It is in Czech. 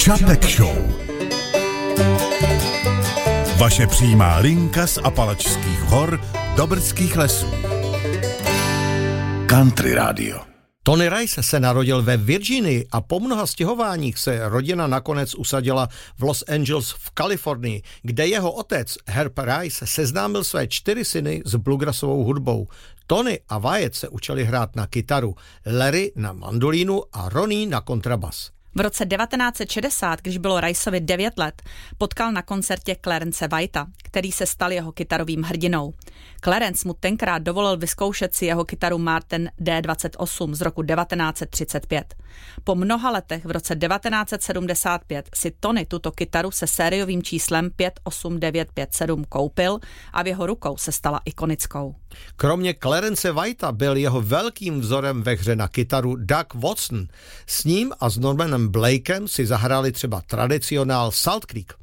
Čapek Show. Vaše přímá linka z Apalačských hor do Brdských lesů. Country Radio. Tony Rice se narodil ve Virginii a po mnoha stěhováních se rodina nakonec usadila v Los Angeles v Kalifornii, kde jeho otec Herb Rice seznámil své 4 syny s bluegrassovou hudbou. Tony a Wyatt se učili hrát na kytaru, Larry na mandolínu a Ronnie na kontrabas. V roce 1960, když bylo Riceovi 9 let, potkal na koncertě Clarence Whitea, který se stal jeho kytarovým hrdinou. Clarence mu tenkrát dovolil vyzkoušet si jeho kytaru Martin D28 z roku 1935. Po mnoha letech v roce 1975 si Tony tuto kytaru se sériovým číslem 58957 koupil a v jeho rukou se stala ikonickou. Kromě Clarence Whitea byl jeho velkým vzorem ve hře na kytaru Doug Watson. S ním a s Normanem Blakem si zahráli třeba tradicionál Salt Creek.